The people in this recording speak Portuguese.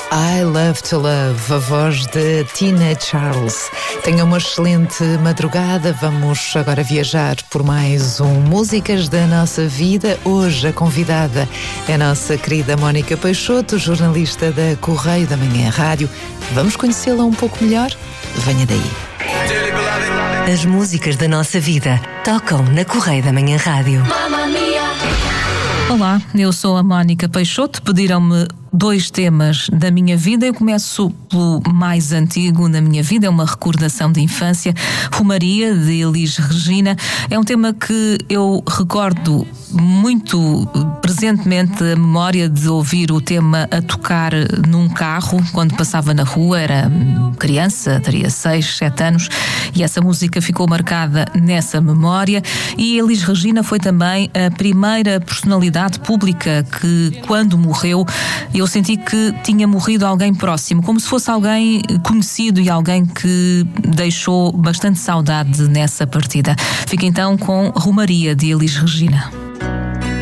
I Love to Love, a voz de Tina Charles. Tenha uma excelente madrugada. Vamos agora viajar por mais um Músicas da Nossa Vida. Hoje a convidada é a nossa querida Mónica Peixoto, jornalista da Correio da Manhã Rádio. Vamos conhecê-la um pouco melhor? Venha daí. As músicas da nossa vida tocam na Correio da Manhã Rádio. Olá, eu sou a Mónica Peixoto. Pediram-me 2 temas da minha vida. Eu começo pelo mais antigo na minha vida, é uma recordação de infância, Romaria, de Elis Regina. É um tema que eu recordo muito presentemente, a memória de ouvir o tema a tocar num carro quando passava na rua. Era criança, teria 6, 7 anos, e essa música ficou marcada nessa memória. E Elis Regina foi também a primeira personalidade pública que, quando morreu, eu senti que tinha morrido alguém próximo, como se fosse alguém conhecido e alguém que deixou bastante saudade nessa partida. Fica então com Romaria, de Elis Regina.